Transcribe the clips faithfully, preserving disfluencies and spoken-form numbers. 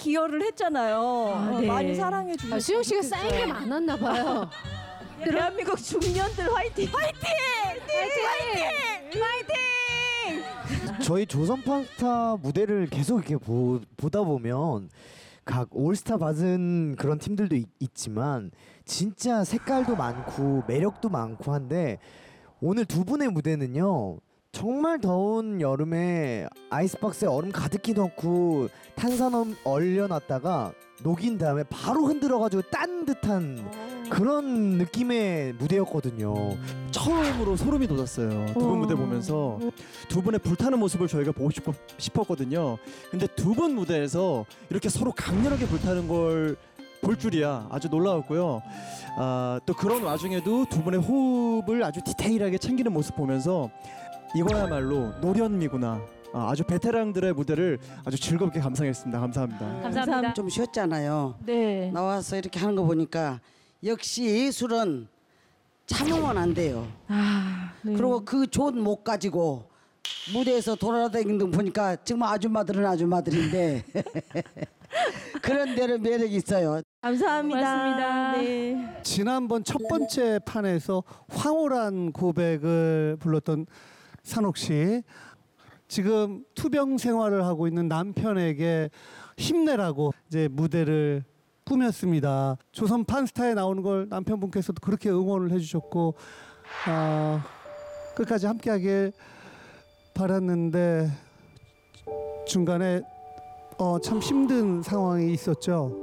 기여를 했잖아요. 아, 네. 많이 사랑해 주셨어요. 아, 수영 씨가 쌓인 게 많았나 봐요. 대한민국 중년들 화이팅! 화이팅! 화이팅! 화이팅! 저희 조선판스타 무대를 계속 이렇게 보, 보다 보면 각 올스타 받은 그런 팀들도 있, 있지만 진짜 색깔도 많고 매력도 많고 한데 오늘 두 분의 무대는요 정말 더운 여름에 아이스박스에 얼음 가득히 넣고 탄산음 얼려놨다가 녹인 다음에 바로 흔들어가지고 딴 듯한 그런 느낌의 무대였거든요. 처음으로 소름이 돋았어요. 두 분 무대 보면서 두 분의 불타는 모습을 저희가 보고 싶어, 싶었거든요. 근데 두 분 무대에서 이렇게 서로 강렬하게 불타는 걸 볼 줄이야 아주 놀라웠고요. 아, 또 그런 와중에도 두 분의 호흡을 아주 디테일하게 챙기는 모습 보면서 이거야말로 노련미구나. 아, 아주 베테랑들의 무대를 아주 즐겁게 감상했습니다. 감사합니다. 감사합니다. 좀 쉬었잖아요. 네. 나와서 이렇게 하는 거 보니까 역시 예술은 참으면 안 돼요. 아, 네. 그리고 그 좋은 목 가지고 무대에서 돌아다니는 거 보니까 정말 아줌마들은 아줌마들인데 그런 데는 매력이 있어요. 감사합니다. 고맙습니다. 네. 지난번 첫 번째 판에서 황홀한 고백을 불렀던 산옥 씨, 지금 투병 생활을 하고 있는 남편에게 힘내라고 이제 무대를 꾸몄습니다. 조선 판스타에 나오는 걸 남편분께서도 그렇게 응원을 해주셨고 어, 끝까지 함께하길 바랐는데 중간에 어, 참 힘든 상황이 있었죠.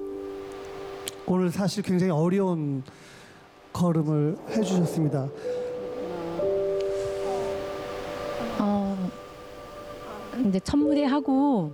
오늘 사실 굉장히 어려운 걸음을 해주셨습니다. 어, 이제 첫 무대 하고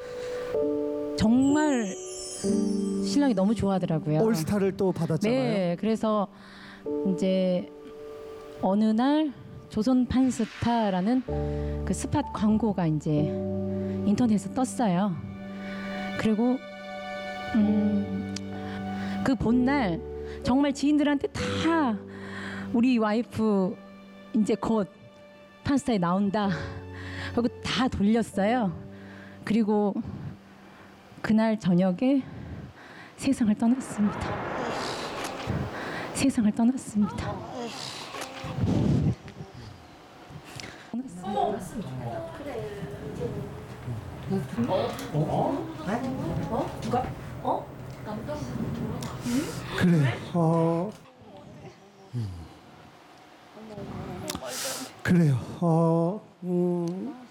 정말 신랑이 너무 좋아하더라고요. 올스타를 또 받았잖아요. 네, 그래서 이제 어느 날 조선 판스타라는 그 스팟 광고가 이제 인터넷에 떴어요. 그리고 음, 그 본날 정말 지인들한테 다 우리 와이프 이제 곧 판스타에 나온다 하고 다 돌렸어요. 그리고 그날 저녁에 세상을 떠났습니다. 세상을 떠났습니다. 그래. 어. 그래요. 어. 음.